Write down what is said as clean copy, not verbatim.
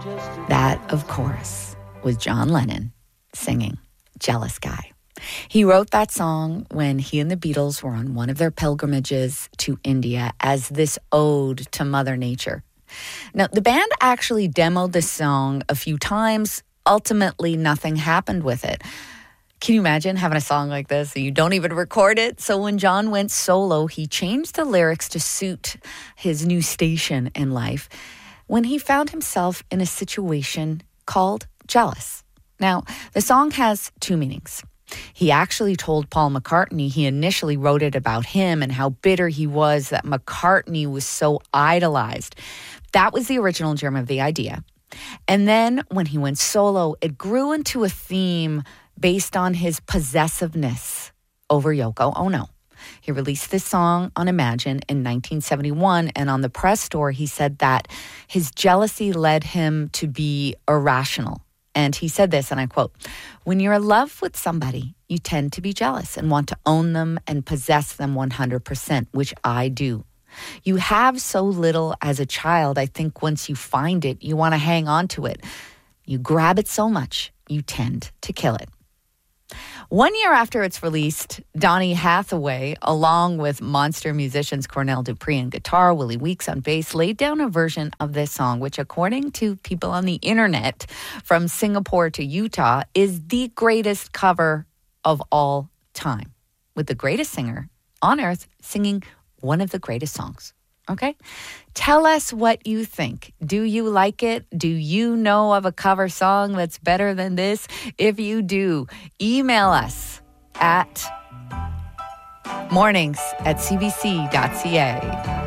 That, of course, was John Lennon singing Jealous Guy. He wrote that song when he and the Beatles were on one of their pilgrimages to India as this ode to Mother Nature. Now, the band actually demoed this song a few times. Ultimately, nothing happened with it. Can you imagine having a song like this and you don't even record it? So when John went solo, he changed the lyrics to suit his new station in life when he found himself in a situation called jealous. Now, the song has two meanings. He actually told Paul McCartney he initially wrote it about him and how bitter he was that McCartney was so idolized. That was the original germ of the idea. And then when he went solo, it grew into a theme based on his possessiveness over Yoko Ono. He released this song on Imagine in 1971, and on the press tour, he said that his jealousy led him to be irrational. And he said this, and I quote, "When you're in love with somebody, you tend to be jealous and want to own them and possess them 100%, which I do. You have so little as a child, I think once you find it, you want to hang on to it. You grab it so much, you tend to kill it." 1 year after it's released, Donny Hathaway, along with monster musicians Cornell Dupree on guitar, Willie Weeks on bass, laid down a version of this song, which according to people on the internet from Singapore to Utah, is the greatest cover of all time, with the greatest singer on earth singing one of the greatest songs. Okay? Tell us what you think. Do you like it? Do you know of a cover song that's better than this? If you do, email us at mornings@cbc.ca.